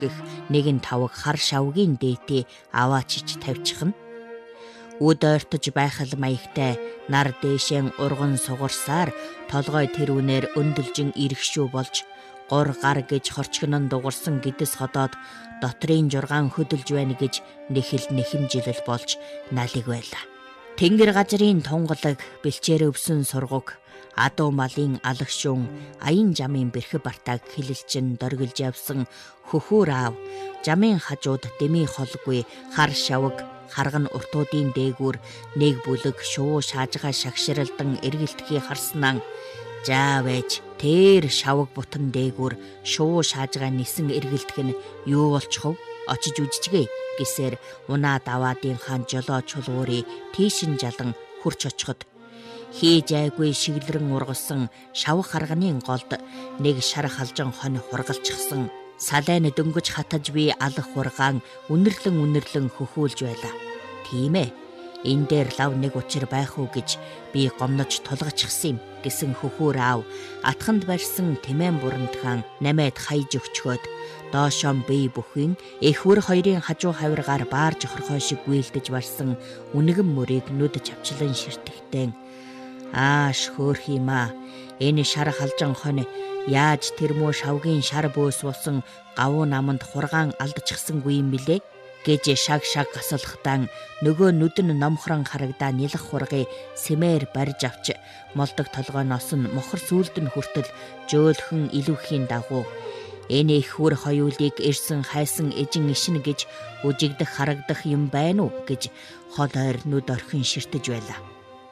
гэх 1-5 хар шавгийн дээтэй аваачиж тавьчихна. Үд ойртож байхал маягтай нар дээшэн урган сугарсаар толгой тэрүүнээр өндөлжин иргшүү болж гур гар гэж хорчгонон дугарсан гэдэс ходоод дотрийн жургаан хөдөлж байна гэж нэхэл нэхэмжилэл болж налиг байлаа. Тэнгэр газрын тунгалаг бэлчээр өвсөн сургуг адуу малын алагшуун аян жамын бэрхэ бартааг хилэлчин доргилж явсан хөхүүр аав жамын хажууд дэми холгүй хар шавг харган уртуудын дээгүүр нэг бүлэг шуу шаажгаа шагширалдан эргэлтгий харснаа заавэж тэр шавг бутан дээгүүр шуу шаажгаа нисэн эргэлтэх нь юу болчихов очиж үжижгээ гэсээр унаа даваадын хаан жолоо чулуурыг тийшин жалан хурч очиход хийж айгүй шиглэрэн ургасан шавх харганы голд нэг шар халжин хонь хургалчихсан салайн дөнгөж хатаж би алах хургаан үнэрлэн хөхүүлж байлаа. Тийм ээ. Энэ дээр лав нэг учир байх уу гэж би гомнож тулгачихсан юм гэсэн хөхүүр аав атханд барьсан тэмээн бурандхан намайд хайж өгчгөөд доошон бие бүхвийн эхвэр хоёрын хажуу хавиргаар баар жохорхой шиг гүйлдэж барсан үнэгэн мөрийг нүд чавчлан ширтгэхтэн ааш хөөх юм аа. Энэ шар халжин хонь яаж тэрмөө шавгийн шар бөөс болсон гавуу наманд хургаан алдчихсангүй юм билээ гэж шаг гасалхтан нөгөө нүд нь номхрон харагдаа нилах хургыг сэмээр барьж авч молдог толгойноос нь мохор сүлд нь хүртэл жөөлхөн илүүхийн дагуу энэ ихвэр хоёулыг ирсэн хайсан эжин ишин гэж үжигдэх харагдах юм байна уу гэж хол ойр нүд орхин ширтэж байлаа.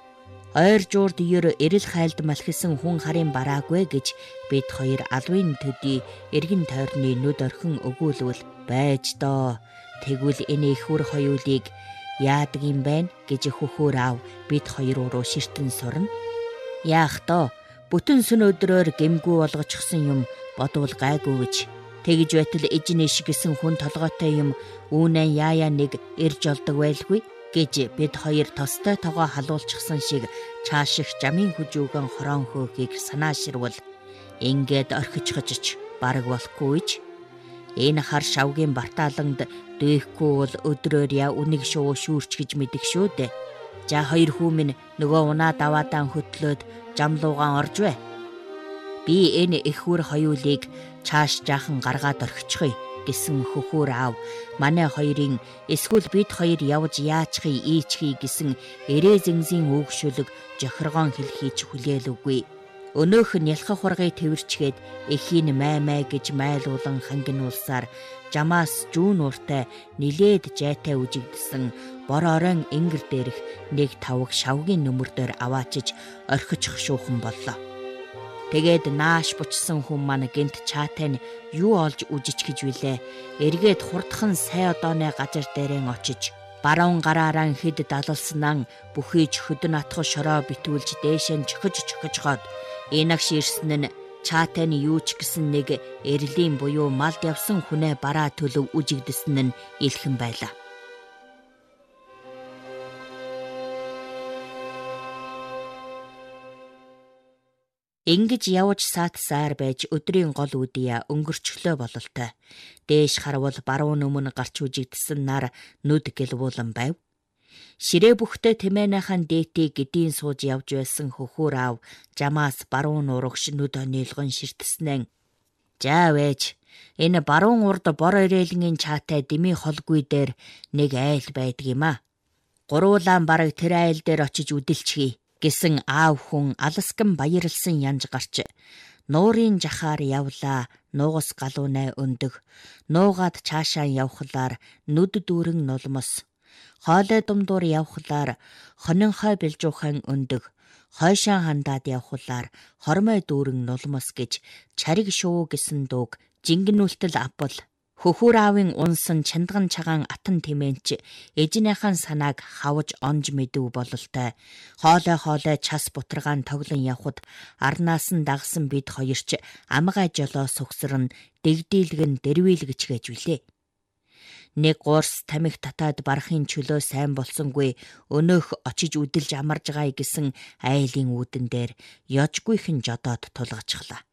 Ойр жуурд ер эрэл хайлд малхисан хүн харын бараагүй гэж бид хоёр алвын төдий эргэн тойрны нүд орхин өгүүлвэл байж доо. Тэгвэл энэ ихвэр хоёулыг яадаг юм байна гэж хөхүүр аав бид хоёр руу ширтэн сурна. Яах доо бүтэн сүн өдрөөр гэмгүү болгочихсон юм бодвол гайгүй гэж тэгж байтал эжнэш гэсэн хүн толгойтой юм үүнэн яая нэг ирж олдог байлгүй гэж бид хоёр тостой тогоо халуулчихсан шиг чааших жамын хүжүүгэн хорон хөөхийг санааширвал ингээд орхичхожч бараг болохгүйч энэ хар шавгийн бартааланд дээхгүй бол өдрөөр яа үнийг шуу шүүрч гэж мэдэх шүү дээ. За хоёр хүү минь нөгөө унаа даваадаан хөтлөөд жамлуугаан орж бай. Би энэ ихвэр хоёулыг чааш жаахан гаргаад орхичихъя гэсэн хөхүүр аав манай хоёрын эсвэл бид хоёр явж яачхий ийчхий гэсэн эрээ зэнзийн үгшүлэг жохиргоон хэлхийч хүлээлвгүй. Өнөөх нь ялхах хургыг тэрчгээд эхийн май гэж майлуулан хангинуулсаар жамаас жүүн ууртай нилээд жайтай үжигдсэн бор орон ингэр дээрх 1-5 шавгийн нүмер дээр аваачиж орхичих шуухан боллоо. Тэгээд нааш бучсан хүн маань гэнт чаатай нь юу олж үжиж гэж вүлээ. Эргээд хурдхан сай одооны газар дээрэн очиж баруун гараараа хэд далалснаа бүхийж хөдөн атгах шороо битүүлж дээшэн чохиж гоод инагш ирсэн нь чаатай нь юу ч гэсэн нэг эрлийн буюу малд явсан хүнээ бараа төлөв үжигдэсэн нь илхэн байлаа. Ингэж явж саатсаар байж өдрийн гол үдийа өнгөрчлөө бололтой. Дээш харвал баруун өмнө гарч үжигдсэн нар нүд гэлбуулан байв. Ширээ бүхтэй тэмээнийхэн дээтийг гэдийн сууж явж байсан хөхүүр аав жамаас баруун урагш нүд онилгон ширтснэн. За вэж энэ баруун урд бор ирээлгийн чаатай дими холгүй дээр нэг айл байдаг юм а. Гуруулаан бараг тэр айл дээр очиж үдэлчихье гэсэн аав хүн аласкан баярлсан янж гарч нуурын жахаар явлаа нугас галуунай өндөг нуугаад цаашаа явхлаар нүд дүүрэн нулмос хоолой думдуур явхлаар хонинхой бэлжуухан өндөг хойшоо хандаад явхлаар хормой дүүрэн нулмос гэж чариг шуу гэсэн дууг жингэнүүлтэл авбал хөхүүр аавын унсан чандган чагаан атан тэмээнч эжнийхэн санааг хавж онж мэдв бололтой хоолой час бутаргаан тоглон явхад арнаас нь дагсан бид хоёрч амгай жолоо сүгсрэн дэгдийлгэн дэрвийлгэж гэж билээ. Нэг гурс тамхи татаад барахын чөлөө сайн болсонгүй өнөөх очиж үдэлж амарж байгаа гэсэн айлын үүдэн дээр ёжгүйхэн жодоод тулгачглаа.